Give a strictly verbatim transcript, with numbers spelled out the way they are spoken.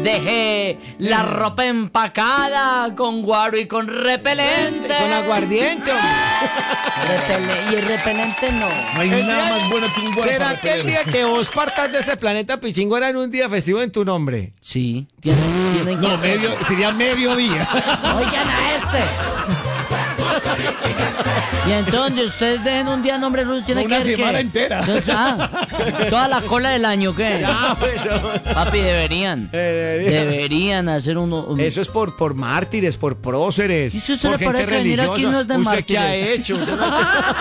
Dejé la ropa empacada con guaro y con repelente. Con aguardiente, hombre. Repele- y el repelente no. No hay El nada día- más bueno que un guaro ¿Será para que el repeler? día que vos partas de ese planeta Pichingo era en un día festivo en tu nombre? Sí, tienen, tienen que No, hacer- medio, sería mediodía. Oigan a este. Y entonces ustedes dejen un día nombre Ruth, tiene Una que ver semana que- entera. Ah, toda la cola del año, ¿qué? Ah, pues, hombre. Papi, deberían. Eh, debería. Deberían hacer uno. un- Eso es por, por mártires, por próceres. ¿Y si usted por le parece gente que venir aquí religiosa. no es de ¿Usted qué ha mártires? hecho? Usted no ha hecho-